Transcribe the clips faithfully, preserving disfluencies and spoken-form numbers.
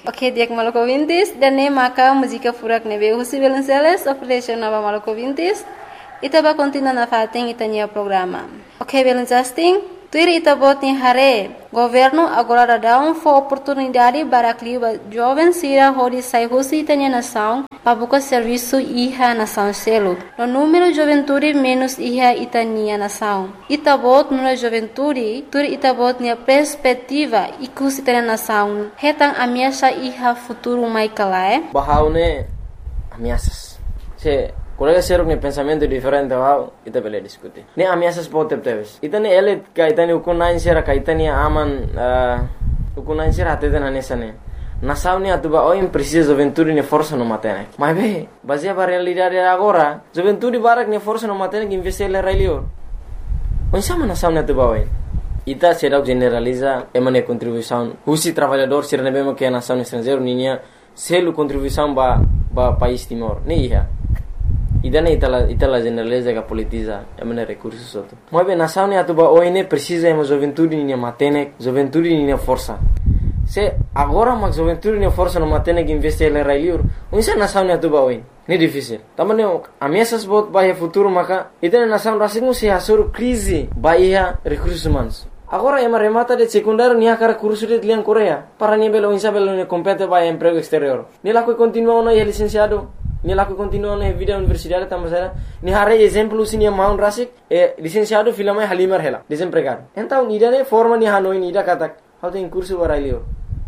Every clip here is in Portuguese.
Ok, dia Maluku Vintis dan ne maka música furak nebe Husi Belenceles operation nova Maluku Vintis. Ita ba continua na fating itanya programa. Ok, Belencasting, tuir ita bot ni hare. Governo agora dá um for oportunidade para que os jovens sira hori sai Husi itanya nação para buscar serviço iha nação selo. No número juventude menos iha itania nação. Ita bot no juventude, tuir ita bot ni perspectiva ikus itanya nação. Hetang ameaça iha futuro mai kalae. Bahaune ameaças. Se colega ser um pensamento diferente, wow, ita bele discutir. Ne ameaças pode ter. Ita ne ele ka ita ne ukunain sera ka ita ne aman ukunain sera até na nessa ne. Nação ne atuba oi precisa juventude ne força no matene. Mas be, baseia para realidade agora, juventude barak ne força no matene que investir le railio. Onde sama nação ne atuba oi. Ita será generaliza emane contribuição. Husi trabalhador ser ne bemo que a nação estrangeiro ninha selo contribuição ba ba país Timor. Ne ia. Idane itala itala generaliza que politiza emane recursos outro. Mas bem nação ne atuba oi ne precisa emo juventude ninha matene, juventude ninha força. Se agora mas juventude ninha força no matene que investir le railio. Onde nação ne atuba oi. Ne difícil. Tamane ameaças bot bahia futuro maka itane nação rasingu se hasur crise bahia recursos humanos. Agora ema remata de secundário nia cara curso de lian Coreia para nível insa belo ne compete vai emprego exterior. Ni lá que continua na licenciado, ni lá que continua na vida universidade tamasera, ni hare exemplo sinia maun rasik e licenciado filama halimar hela, desempregado. Então ida ne forma ni hanoi ni ida katak, how tem curso barailio.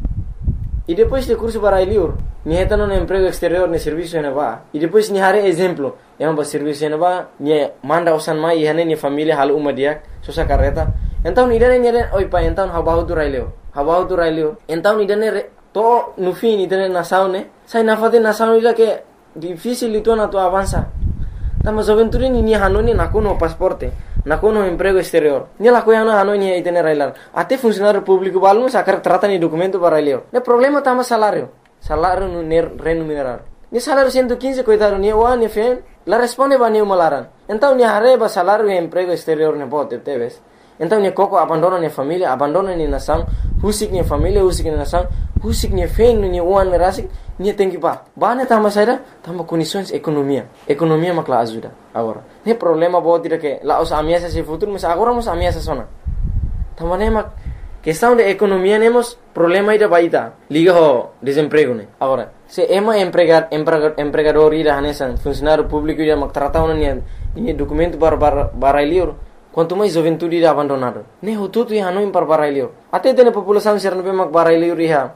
E depois de curso barailio, ni heta no emprego exterior ne serviço ne va. E depois ni hare exemplo, ema ba serviço ne va, ni manda osan mai hane ni família hal uma diak, sosa carreta. Então idane nyere oi pa então habahu tu raileo habahu tu raileo então idane to no fim idane nação ne sai na fate nação ila que difícil itu na to avança tama juventude ni ni hanoni nakuno pasporte nakuno emprego exterior ni la coia na hanoni idane railar até funcionário público balmo sacar trata ni documento para raileo ne problema tama salário salário no remunerado ni salário cento e quinze coitado ni wa ni fen la responde ba ni malaran então ni hareba salário e emprego exterior ne pode teves. Então ni koko abandona ni família, abandona ni nação, husik ni família, husik ni nação, husik ni fen ni uan rasik, ni tem que pa. Bane tama saída, tama condições economia. Economia makla ajuda agora. Ne problema bo tira que lá os ameaças se futuro, mas agora mos ameaças sona. Tama ne mak questão de economia nemos problema ida baita. Liga ho desemprego ne. Agora, se ema empregar empregador ida hanesan, funcionário público ida mak tratau ni ni documento bar bar barailior. Quanto mais juventude irá abandonado. Ne hututu ia hanoi par barailio. Até tem população ser no mak barailio riha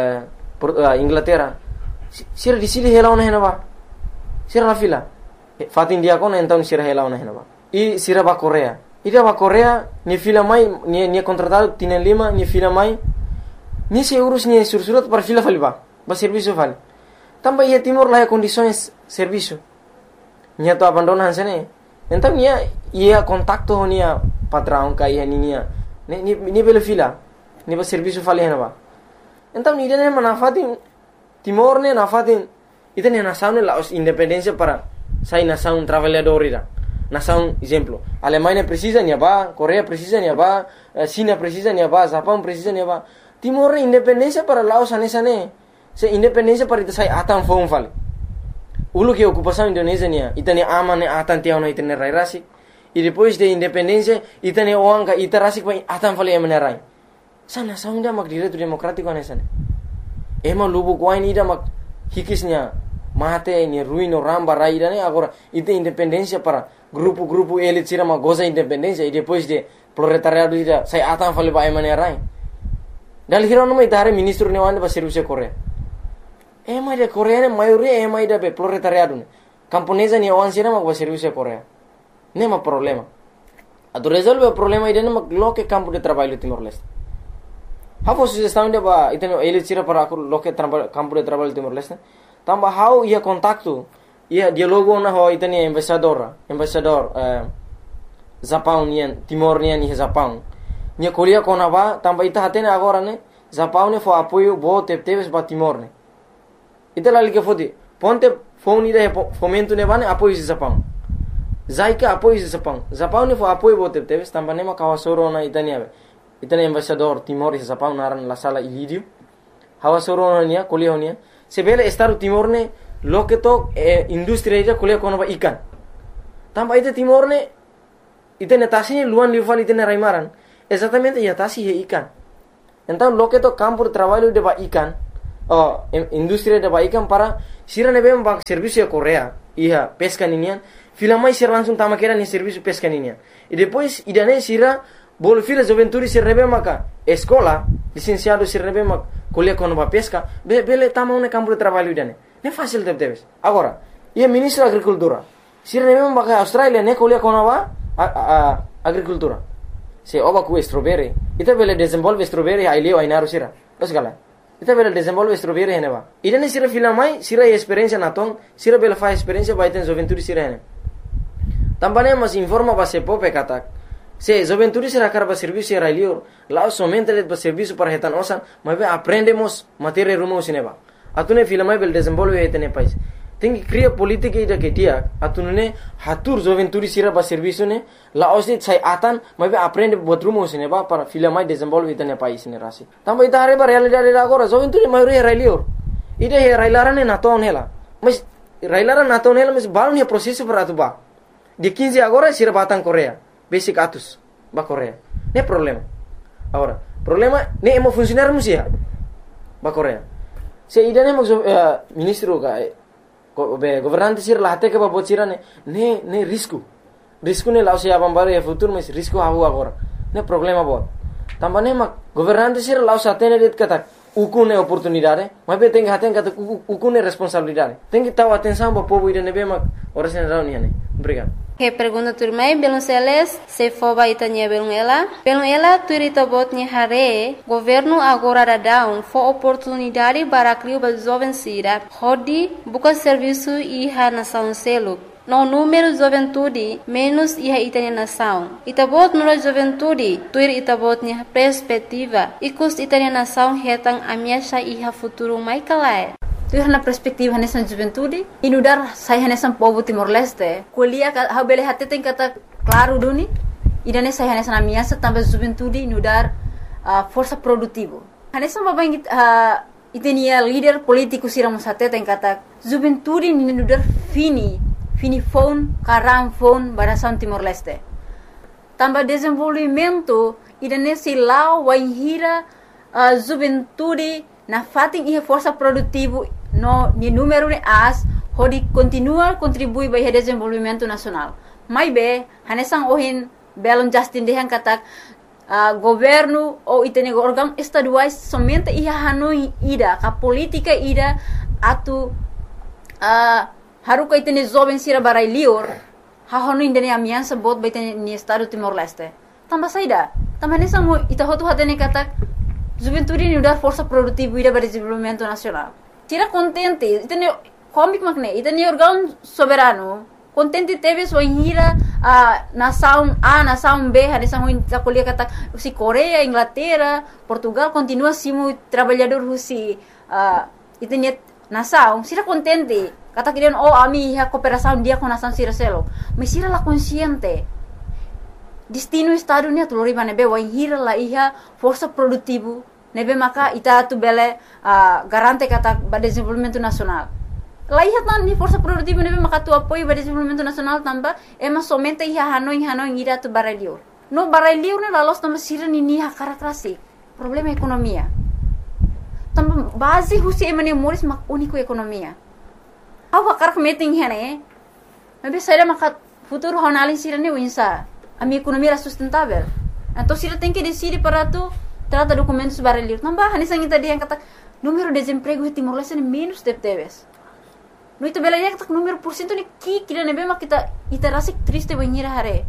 eh Inglaterra. Sira di sili hela ona henaba. Sira na fila. Fatin dia kon então sira hela ona henaba. I sira ba Korea. Ida ba Korea ni fila mai ni ni contratado tienen lima ni fila mai. Ni se urus ni sursurat par fila falba. Ba serviço fal. Também ia Timor lá condições serviço. Nia to abandona hansene. Então nia ia contacto nia patrão kai nia ni ni ni bela fila ni ba serviço fale henaba. Então ni dene manafatin Timor ne nafatin ita ne nação ne la independência para sai nação trabalhador ira. Nação exemplo, Alemanha precisa nia ba, Coreia precisa nia ba, China precisa nia ba, Japão precisa nia ba. Timor ne independência para Laos anesa ne. Se independência para ita sai atan fon fale. Ulu que ocupação Indonésia nia, ita ne aman ne atan tiau na ita ne rai rasik. E depois de independência, ita ne oanga ita rasik pai atan fale emane rai. Sa nação dia mak direito democrático anesa ne. Ema lubu kuain ida mak hikisnya mate ni ruino ramba rai ida ne agora ita independência para grupo-grupo elit sira mak goza independência e depois de proletariado ida sai atan fale pai emane rai. Dal hiro no mai tare ministro ne wanda ba serviço Korea. Ema ida Korea ne maioria ema ida be proletariado ne. Camponesa ni awan sira mak ba serviço Korea. Nema problema. Ado resolve o problema ida ne mak loke campo de trabalho Timor-Leste. Hapo sugestão de ba iteno ele tira para aku loke campo de trabalho Timor-Leste. Tamba how ia contacto, ia dialogo na ho iteni embaixador, embaixador eh Japão nian Timor nian ni Japão. Nia kolia kona ba tamba ita hatene agora ne Japão ne fo apoio bo tepteves ba Timor ne. Ita lali ke fodi ponte phone ida fomento ne bane apoio Japão. Zaika apoio Japão. Japão ne fo apoio bo tepteves tamba ne ma kawasoro na itania be. Itani embaixador Timor e Japão naran la sala ilidio. hawa soro nia kuliah nia sebele Estado Timor ne loke to eh, industri ida kuliah kono ba ikan tamba ite Timor ne ite netasi luan lival ite ne raimaran exatamente ya tasi he ikan então loke to campo de trabalho de ba ikan oh industri de ba ikan para sira ne bem ba serviço ya Korea iya pesca ninian fila mais sira langsung tama kera ni serviço pesca ninian e depois idane sira bol fila juventude sira ne bem maka escola licenciado sira ne bem maka kuliah kono ba pesca be bele tama un campo de trabalho idane ne fácil de teves agora ia ministro agricultura sira ne bem maka Australia ne kuliah kono ba a, a, agricultura se oba ku strawberry ita bele desenvolve strawberry ai leo ai naru sira os gala ita bele desenvolve strawberry hene ba idane sira fila mai sira experiência na tong sira bele fa experiência ba iten juventude sira hene tambane mas informa ba se pope katak se juventude sira karba serviço era leo lá somente de ba serviço para hetan osan mas be aprendemos matéria rumo sineba atune fila mai bele desenvolve hetene país tem que criar política ida que dia atune hatur juventude sira ba serviço ne la osit sai atan mas be aprende botrumo sineba para fila mai desenvolve hetene país ne rasi tamba ita hare ba realidade agora juventude mai era leo ida he railarane na ton hela mas railara na ton hela mas balun he processo para atuba de quinze agora sira batang Korea basic atus ba Korea ne problema agora problema ne emo funcionar musia ba Korea se ida ne mo uh, ministro ka Go, be governante sir lahate ke babot sira ne ne ne risco risco ne lao sia bambare e futuro mas risco hawo agora ne problema bot tambane mak governante sir lao satene det kata ukune oportunidade mas be tem haten kata ukune responsabilidade tem que taw atenção ba povo ida ne be mak ora sen rauni ne obrigado. Que pergunta turmai belum seles se foba itanya belum ela belum ela turita botnya hare governo agora da down for oportunidade para criar ba jovem sira hodi buka serviço iha nação selo no número juventude menos iha itanya nação itabot no juventude tuir itabotnya perspectiva ikus itanya nação hetang amiasha iha futuro mai kalai tuir na perspektiva nessa juventude inudar saya nessa povo Timor-Leste kuliah ha bele hatte tem kata claro duni idane saya nessa amiasa tambah juventude inudar uh, força produtivo nessa babang uh, itenia líder político siramos hatte tem kata juventude inudar fini fini phone karam phone barasan Timor-Leste tambah desenvolvimento idane silau waihira uh, juventude na fating ihe força produtivo no ni número ne as hodi continua contribui para o desenvolvimento nacional mai be hanesang ohin belon Justin dehan katak uh, governo ou itene órgão estaduais somente ia hanoi ida ka política ida atu uh, haruka itene jovem sira barai lior ha hanoi indene amiança bot ba itene ni estado Timor-Leste tamba saida tamba hanesang ita hotu hatene katak juventude ni udar força produtiva ida para o desenvolvimento nacional tira contente itene comic magne itene órgão soberano contente teve sua hira a nação A nação B hanesang ita kuliah kata si Korea Inglaterra Portugal continua simu trabalhador husi uh, itene nação sira contente kata kirian oh ami ha cooperação dia com nação sira selo mas sira la consciente destino estado ni tu lori nebe wa hira la iha força produtivo nebe maka ita tu bele uh, garante kata ba desenvolvimento nacional la iha tan ni força produtivo nebe maka tu apoio ba desenvolvimento nacional tamba ema somente iha hanoi hanoi ira tu baralior no baralior ne la los tamba sira ni ni ha karakrasi problema ekonomia tamba base husi emane moris mak único ekonomia awa karak meeting hene nebe saira maka futuro honalin sira ne winsa a minha economia era sustentável. Então, se ela tem que decidir para tu, trata documentos para ler. Não vai, nessa kita dia kata número de desemprego em Timor-Leste é menos de teves. No itu bela dia kata número por cento ni ki kira nebe mak kita ita rasik triste banhira hare.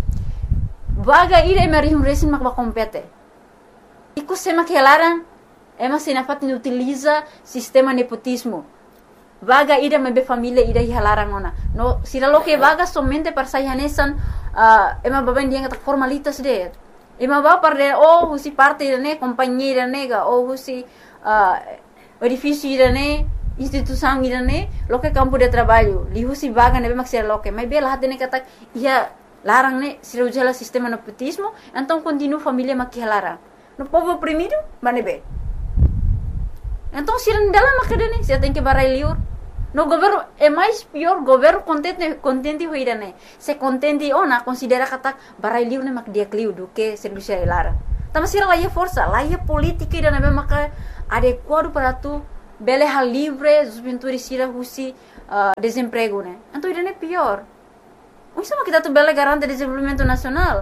Vaga ira emari um resin mak ba compete. Iku sema que elaran ema sinafat ni utiliza sistema nepotismo. Vaga ida mebe família ida hilarang ona. No, sira lo que vaga somente para sayanesan uh, ema baben dia kata formalitas de. Ema ba para oh husi parte ne companhia nega oh husi uh, edifício ida ne instituição ida ne lo que campo de trabalho. Li husi vaga nebe mak sira lo que. Mas bela hatene kata ia larang ne sira ujala sistema nepotismo, então continua família mak hilarang. No povo oprimido, banebe. Então, se não dalam macadane, se tem que barai liur. No governo é mais pior, governo contente contente hoira né. Se contente ona considera kata barai liur né mak dia kliu do que serviço lara. Tama sira lá é força, lá é política ida né maka adequado para tu bele hal livre, juventude sira husi uh, desemprego né. Então ida né pior. O sama kita tu bele garante desenvolvimento nacional.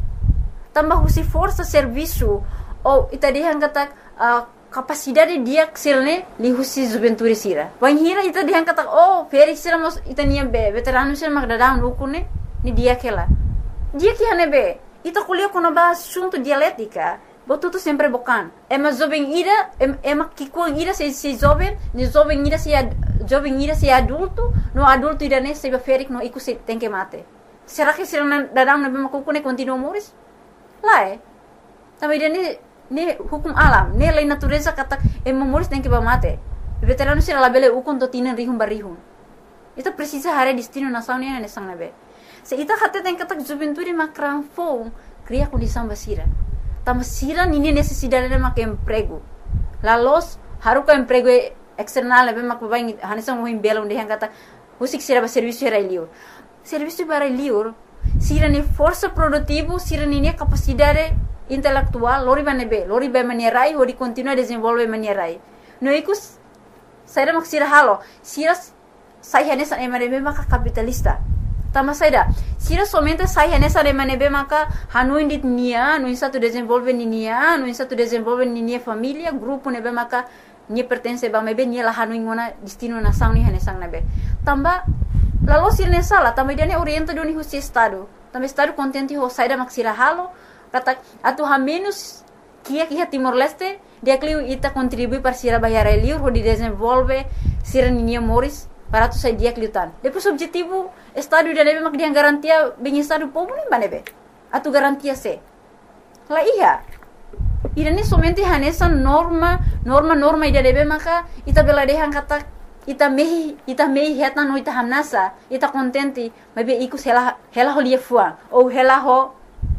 Tambah husi força serviço ou ita dihan kata uh, capacidade dia ksirne li husi juventude sira. Wan hira ita dihan kata oh feri sira mos ita niya be veterano sira magdadang ukune ni dia kela. Dia que hane be ita kuliah kono ba assunto dialética. Botuto sempre bocan. É mas jovem ira é mas que com ira se se jovem, ni jovem ira se jovem ira se adulto, no adulto ira ne se be feri no iku se tem que mate. Será que sira dadang na be makukune continua moris? Lá é. Também dia ni ni hukum alam, ni lei natureza kata e memoris tem que mate. Veterano sira labele ukun to tinan rihum barihum. Ita precisa hare destino nação ni ne sang nabe. Se ita kata tem kata juventude makran fo, cria condição basira. Tama sira nini necessidade de mak emprego. Lalos haruka emprego external nabe mak babai hanisang mo himbela onde kata usik sira ba serviço era liur. Serviço para liur, sira ni força produtivo, sira ni capacidade intelectual, lori ba nebe, lori ba manierai, hori continua desenvolve manierai. No ikus, saida mak sira halo, sira sai hanesa emanebe maka capitalista. Tama saida, sira somente sai hanesa emanebe maka hanu indit nia, no satu desenvolve ni nia, no satu desenvolve ni nia família, grupo nebe maka ni pertence ba mebe ni la hanu ingona destino nação ni hanesang nebe. Tamba lalu sira ne sala, tamba dia ne orienta doni husi estado. Tamba estado contente ho saida mak sira halo. Kata atu ha menos kia kia Timor Leste dia kliu ita contribui para sira bayar liur ho di desenvolve sira ninia moris para tu sai dia kliutan. Depois objetivo estado dia nebe mak dia garantia bem estado povo nem banebe. Atu garantia se. La iya. Ida ni somente hanesa norma norma norma ida nebe maka ita bela dehan kata ita mehi ita mehi heta no ita hamnasa ita contente mabe ikus hela hela ho lia fua ou hela ho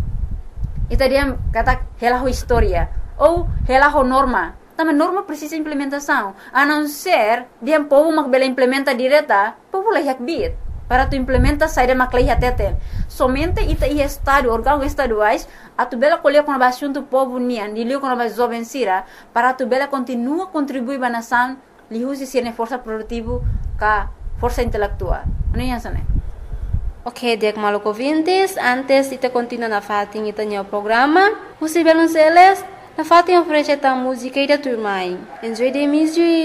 ita dia kata hela ho história ou hela ho norma. Também norma precisa implementação. A não ser dia povo mak bela implementa direta, povo leh yakbit para tu implementa saída mak leh hateten. Somente ita i estado órgão estaduais a tu bela colher com assunto povo nian, dilio com a jovem sira para tu bela continua contribuir ba nação, li usi sirne força produtivo ka força intelectual. Ano yan sana? Ok, diak maluco ouvintes, antes ita continua na fating ita niya programa, Husi Belonceles, na fating oferece ta música ida turmai. Enjoy the music.